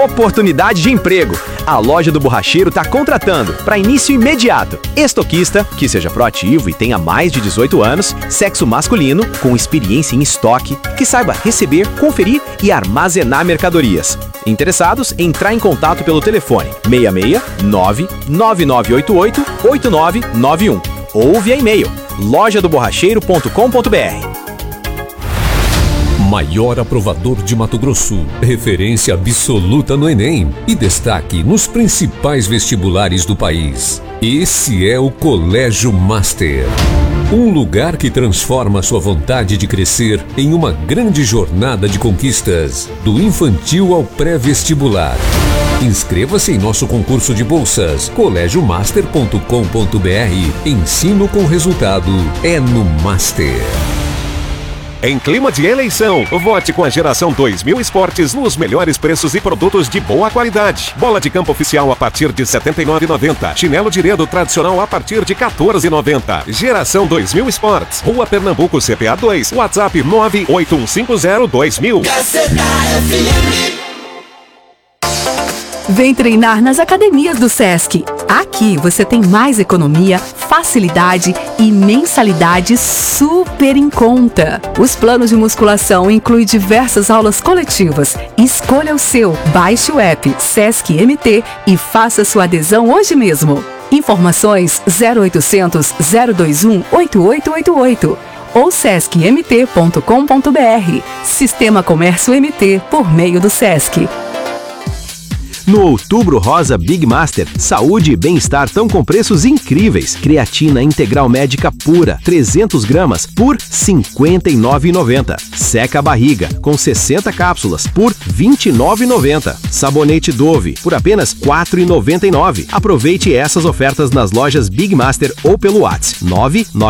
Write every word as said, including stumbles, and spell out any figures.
oportunidade de emprego. A loja do borracheiro está contratando para início imediato. Estoquista, que seja proativo e tenha mais de dezoito anos, sexo masculino, com experiência em estoque, que saiba receber, conferir e armazenar mercadorias. Interessados, entrar em contato pelo telefone seis seis nove nove nove oito oito oito nove nove um ou via e-mail loja do borracheiro ponto com ponto br. Maior aprovador de Mato Grosso, referência absoluta no Enem e destaque nos principais vestibulares do país. Esse é o Colégio Master. Um lugar que transforma sua vontade de crescer em uma grande jornada de conquistas, do infantil ao pré-vestibular. Inscreva-se em nosso concurso de bolsas, colégio master ponto com ponto br. Ensino com resultado é no Master. Em clima de eleição, vote com a Geração dois mil Esportes nos melhores preços e produtos de boa qualidade. Bola de campo oficial a partir de setenta e nove reais e noventa centavos. Chinelo de dedo tradicional a partir de quatorze reais e noventa centavos. Geração dois mil Esportes. Rua Pernambuco, C P A dois. WhatsApp nove oito um cinco zero dois mil. Vem treinar nas academias do Sesc. Aqui você tem mais economia, facilidade e mensalidade super em conta. Os planos de musculação incluem diversas aulas coletivas. Escolha o seu, baixe o app Sesc M T e faça sua adesão hoje mesmo. Informações zero oitocentos, zero vinte e um, oito oito oito oito ou sesc m t ponto com ponto br. Sistema Comércio M T por meio do Sesc. No Outubro Rosa Big Master, saúde e bem-estar estão com preços incríveis. Creatina integral médica pura, trezentas gramas, por cinquenta e nove reais e noventa centavos. Seca a barriga, com sessenta cápsulas, por vinte e nove reais e noventa centavos. Sabonete Dove, por apenas quatro reais e noventa e nove centavos. Aproveite essas ofertas nas lojas Big Master ou pelo WhatsApp nove nove